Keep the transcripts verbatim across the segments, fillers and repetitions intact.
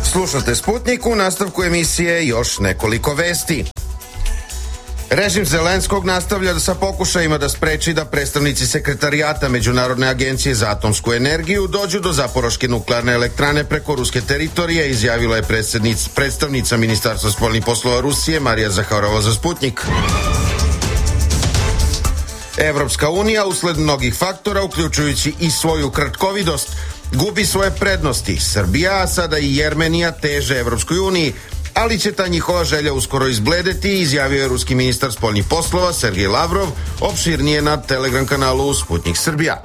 Slušate Sputnik, u nastavku emisije još nekoliko vesti. Režim Zelenskog nastavlja sa pokušajima da spreči da predstavnici sekretarijata Međunarodne agencije za atomsku energiju dođu do Zaporoške nuklearne elektrane preko ruske teritorije, izjavila je predstavnica Ministarstva spoljnih poslova Rusije Marija Zaharova za Sputnik. Evropska unija, usled mnogih faktora, uključujući i svoju kratkovidost, gubi svoje prednosti. Srbija, a sada i Jermenija teže Evropskoj uniji, ali će ta njihova želja uskoro izbledeti, izjavio je ruski ministar spoljnih poslova Sergej Lavrov, opširnije na Telegram kanalu Sputnik Srbija.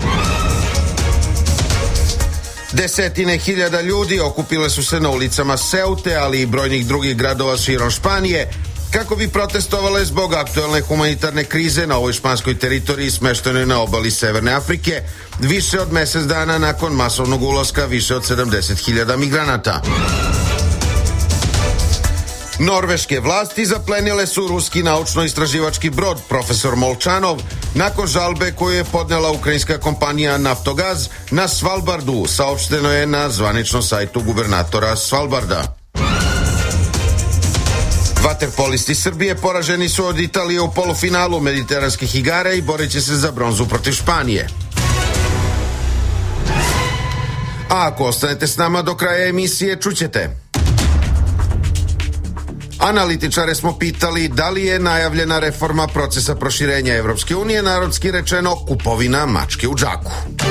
Desetine hiljada ljudi okupile su se na ulicama Seute, ali i brojnih drugih gradova širom Španije, kako bi protestovale zbog aktuelne humanitarne krize na ovoj španskoj teritoriji smeštenoj na obali Severne Afrike, više od mesec dana nakon masovnog ulaska više od sedamdeset hiljada migranata. Norveške vlasti zaplenile su ruski naučno-istraživački brod Profesor Molčanov nakon žalbe koju je podnela ukrajinska kompanija Naftogaz na Svalbardu, saopšteno je na zvaničnom sajtu gubernatora Svalbarda. Vaterpolisti Srbije poraženi su od Italije u polufinalu mediteranskih igara i borit će se za bronzu protiv Španije. A ako ostanete s nama do kraja emisije, čućete. Analitičare smo pitali da li je najavljena reforma procesa proširenja Evropske unije, narodski rečeno kupovina mačke u džaku.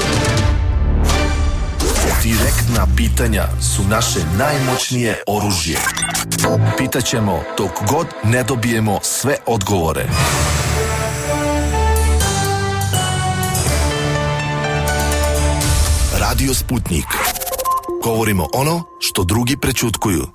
Direktna pitanja su naše najmoćnije oružje. Pitaćemo dok god ne dobijemo sve odgovore. Radio Sputnik. Govorimo ono što drugi prećutkuju.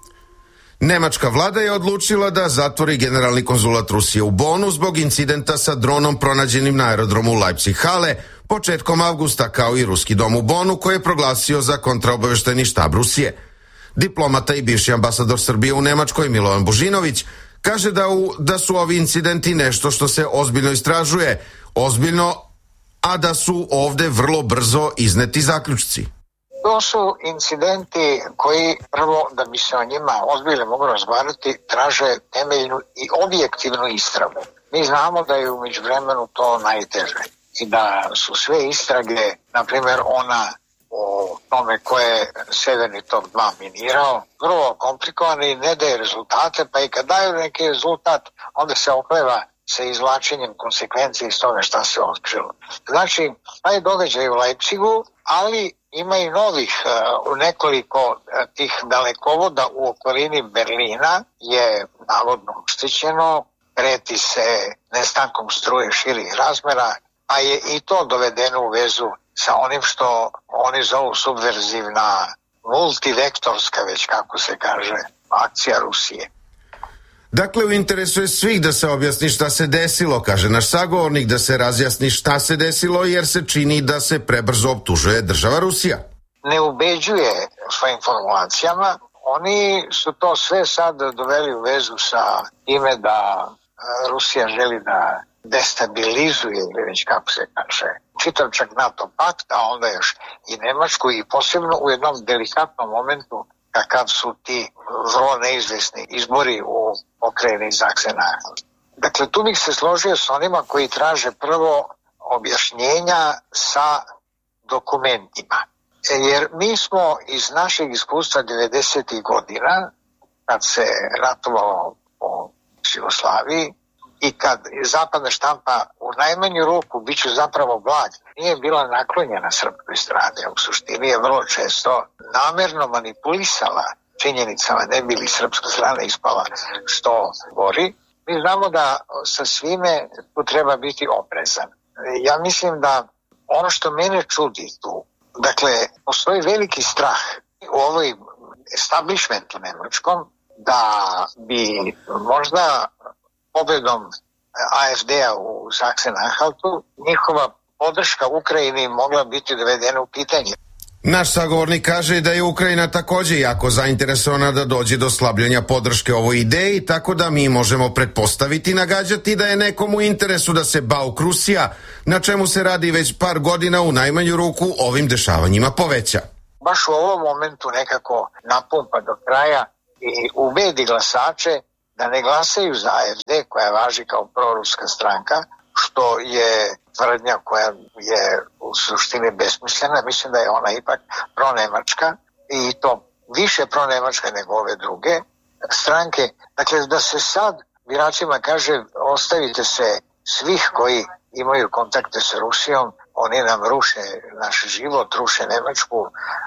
Nemačka vlada je odlučila da zatvori generalni konzulat Rusije u Bonu zbog incidenta sa dronom pronađenim na aerodromu Leipzig-Hale početkom avgusta, kao i ruski dom u Bonu koji je proglasio za kontraobaveštajni štab Rusije. Diplomata i bivši ambasador Srbije u Nemačkoj Milovan Božinović kaže da, u, da su ovi incidenti nešto što se ozbiljno istražuje, ozbiljno, a da su ovde vrlo brzo izneti zaključci. To su incidenti koji, prvo, da bi se o njima ozbiljno mogu razgovarati, traže temeljnu i objektivnu istragu. Mi znamo da je u međuvremenu to najteže i da su sve istrage, na primjer ona o tome ko je Severni tok dva minirao, vrlo komplikovane i ne daje rezultate, pa i kad daju neki rezultat, onda se okleva sa izvlačenjem konsekvencije iz toga šta se otkrilo. Znači, taj događaj u Leipzigu, ali ima i novih uh, nekoliko uh, tih dalekovoda u okolini Berlina je navodno oštećeno, preti se nestankom struje širih razmera, a je i to dovedeno u vezu sa onim što oni zovu subverzivna, multivektorska, već kako se kaže, akcija Rusije. Dakle, u interesu je svih da se objasni šta se desilo, kaže naš sagovornik, da se razjasni šta se desilo, jer se čini da se prebrzo optužuje država Rusija. Ne ubeđuje svojim formulacijama, oni su to sve sad doveli u vezu sa time da Rusija želi da destabilizuje, ili već kako se kaže, čitav čak NATO pakt, a onda još i Nemačku, i posebno u jednom delikatnom momentu kakav su ti vrlo neizvesni izbori u pokrajini Sachsen-Anhalt. Dakle, tu bih se složio s onima koji traže prvo objašnjenja sa dokumentima. Jer mi smo iz našeg iskustva devedesetih godina, kad se ratovalo po Jugoslaviji i kad zapadna štampa u najmanju ruku, bit ću zapravo blag, nije bila naklonjena srpskoj strani, u suštini je vrlo često namerno manipulisala činjenicama, ne bi li srpska strana ispala što gori. Mi znamo da sa svime tu treba biti oprezan. Ja mislim da ono što mene čudi tu, dakle, postoji veliki strah u ovoj establishmentu nemačkom da bi možda pobedom A F D-a u Sachsen-Anhaltu njihova podrška Ukrajini mogla biti dovedena u pitanje. Naš sagovornik kaže da je Ukrajina takođe jako zainteresovana da dođe do slabljenja podrške ovoj ideji, tako da mi možemo pretpostaviti i nagađati da je nekom u interesu da se bauk Rusija, na čemu se radi već par godina, u najmanju ruku ovim dešavanjima poveća. baš u ovom momentu nekako napumpa do kraja i ubedi glasače da ne glasaju za A F D koja važi kao proruska stranka, što je tvrdnja koja je u suštini besmislena. Mislim da je ona ipak pronemačka i to više pronemačka nego ove druge stranke. Dakle, da se sad biračima kaže ostavite se svih koji imaju kontakte sa Rusijom, oni nam ruše naš život, ruše Nemačku,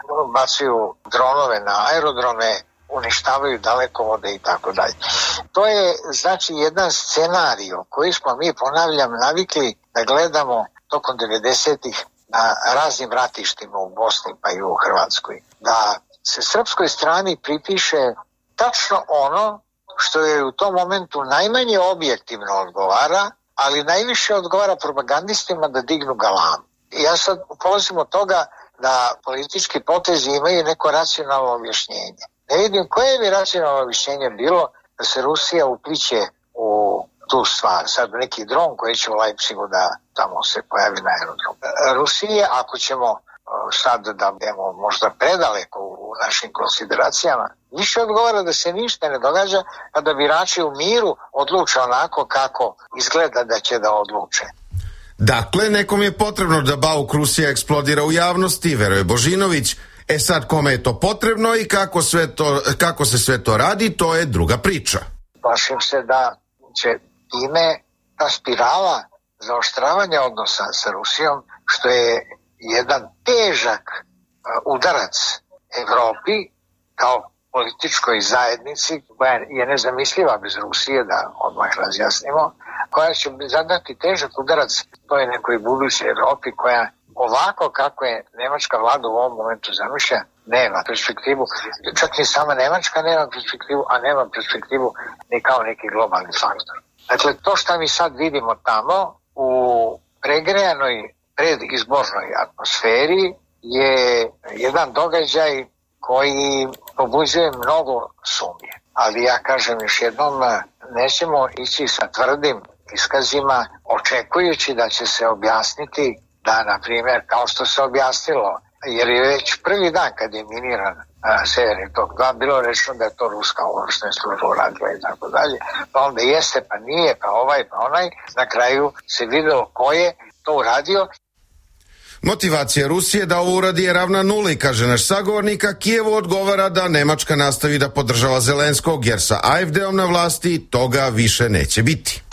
bacaju dronove na aerodrome, uništavaju dalekovode i tako dalje. To je znači jedan scenario koji smo mi, ponavljam, navikli da gledamo tokom devedesetih na raznim ratištima u Bosni pa i u Hrvatskoj. Da se srpskoj strani pripiše tačno ono što je u tom momentu najmanje objektivno odgovara, ali najviše odgovara propagandistima da dignu galamu. I ja sad polazim od toga da politički potezi imaju neko racionalno objašnjenje. Ne vidim koje bi racionalno objašnjenje bilo da se Rusija upliće u tu stvar. Sad neki dron koji će u Leipzigu da tamo se pojavi na aerodromu. Rusija, ako ćemo sad da budemo možda predaleko u našim konsideracijama, više odgovara da se ništa ne događa, a da birači u miru odluče onako kako izgleda da će da odluče. Dakle, nekom je potrebno da Bauk Rusija eksplodira u javnosti, veruje Božinović. E sad, kome je to potrebno i kako, sve to, kako se sve to radi, to je druga priča. Plašim se da će time ta spirala zaoštravanja odnosa sa Rusijom, što je jedan težak udarac Evropi kao političkoj zajednici, koja je nezamisliva bez Rusije, da odmah razjasnimo, koja će zadati težak udarac toj nekoj budućoj Evropi koja ovako kako je nemačka vlada u ovom momentu zamišlja, nema perspektivu. Čak ni sama Nemačka nema perspektivu, a nema perspektivu ni kao neki globalni faktor. Dakle, to što mi sad vidimo tamo u pregrejanoj predizbornoj atmosferi je jedan događaj koji pobuđuje mnogo sumnje. Ali ja kažem još jednom, nećemo ići sa tvrdim iskazima očekujući da će se objasniti da, na primjer, kao što se objasnilo, jer je već prvi dan kad je miniran a, Severni tok dva, bilo rečeno da je to ruska obaveštajna služba uradila i tako dalje, pa onda jeste, pa nije, pa ovaj, pa onaj, na kraju se videlo ko je to uradio. Motivacija Rusije da ovo uradi je ravna nuli, kaže naš sagovornik, a Kijevu odgovara da Nemačka nastavi da podržava Zelenskog, jer sa A F D-om na vlasti toga više neće biti.